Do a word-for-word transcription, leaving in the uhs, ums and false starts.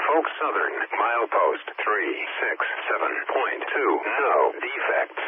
Norfolk Southern, milepost three six seven point two, no defects.